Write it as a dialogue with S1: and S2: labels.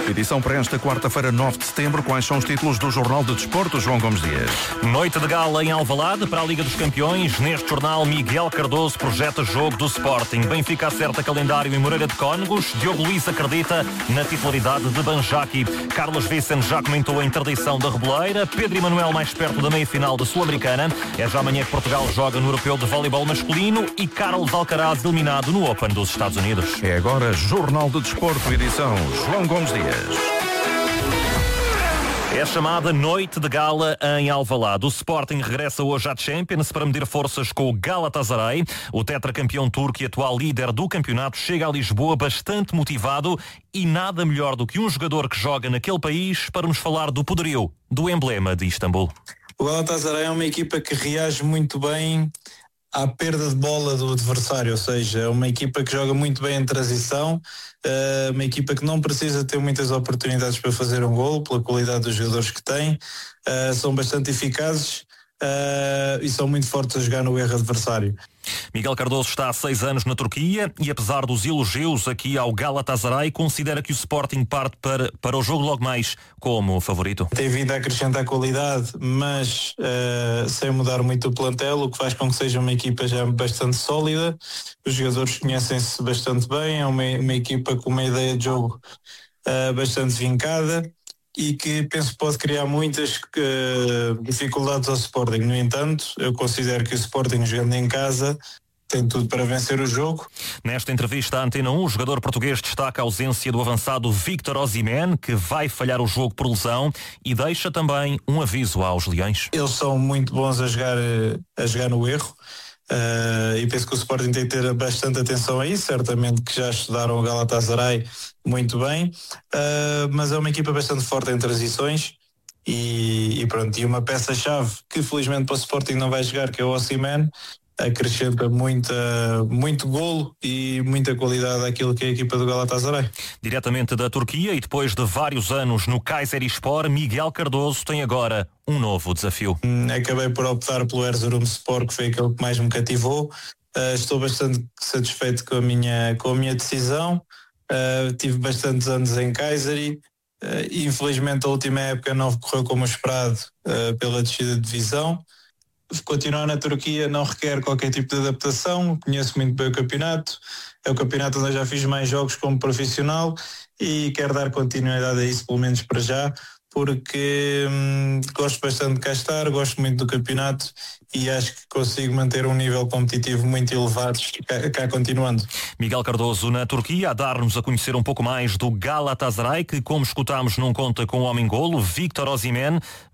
S1: Edição para esta quarta-feira, 9 de setembro. Quais são os títulos do Jornal de Desporto, João Gomes Dias?
S2: Noite de gala em Alvalade para a Liga dos Campeões. Neste jornal, Miguel Cardoso projeta jogo do Sporting. Benfica acerta calendário em Moreira de Cónegos. Diogo Luís acredita na titularidade de Banjaki. Carlos Vicente já comentou a interdição da Reboleira. Pedro Emanuel mais perto da meia-final da Sul-Americana. É já amanhã que Portugal joga no Europeu de Voleibol Masculino e Carlos Alcaraz eliminado no Open dos Estados Unidos.
S1: É agora Jornal de Desporto, edição João Gomes Dias.
S2: É chamada Noite de Gala em Alvalade. O Sporting regressa hoje à Champions para medir forças com o Galatasaray. O tetracampeão turco e atual líder do campeonato chega a Lisboa bastante motivado e nada melhor do que um jogador que joga naquele país para nos falar do poderio do emblema de Istambul.
S3: O Galatasaray é uma equipa que reage muito bem à perda de bola do adversário, ou seja, é uma equipa que joga muito bem em transição, uma equipa que não precisa ter muitas oportunidades para fazer um golo, pela qualidade dos jogadores que tem, são bastante eficazes e são muito fortes a jogar no erro adversário.
S2: Miguel Cardoso está há 6 anos na Turquia e, apesar dos elogios aqui ao Galatasaray, considera que o Sporting parte para o jogo logo mais como favorito.
S3: Tem vindo a acrescentar qualidade, mas sem mudar muito o plantel, o que faz com que seja uma equipa já bastante sólida. Os jogadores conhecem-se bastante bem, é uma equipa com uma ideia de jogo bastante vincada e que penso pode criar muitas dificuldades ao Sporting. No entanto, eu considero que o Sporting, jogando em casa, tem tudo para vencer o jogo.
S2: Nesta entrevista à Antena 1, o jogador português destaca a ausência do avançado Victor Osimhen, que vai falhar o jogo por lesão, e deixa também um aviso aos Leões.
S3: Eles são muito bons a jogar no erro. E penso que o Sporting tem que ter bastante atenção a isso, certamente que já estudaram o Galatasaray muito bem, mas é uma equipa bastante forte em transições e pronto, e uma peça-chave que felizmente para o Sporting não vai jogar, que é o Osimhen, acrescenta muito golo e muita qualidade àquilo que é a equipa do Galatasaray.
S2: Diretamente da Turquia e depois de vários anos no Kayserispor, Miguel Cardoso tem agora um novo desafio.
S3: Acabei por optar pelo Erzurumspor, que foi aquele que mais me cativou. Estou bastante satisfeito com a minha decisão. Tive bastantes anos em Kayseri. Infelizmente a última época não correu como esperado pela descida de divisão. Continuar na Turquia não requer qualquer tipo de adaptação, conheço muito bem o campeonato, é o campeonato onde eu já fiz mais jogos como profissional e quero dar continuidade a isso, pelo menos para já, porque gosto bastante de cá estar, gosto muito do campeonato e acho que consigo manter um nível competitivo muito elevado cá continuando.
S2: Miguel Cardoso na Turquia a dar-nos a conhecer um pouco mais do Galatasaray, que, como escutámos, não conta com o homem-golo, Victor Osimhen,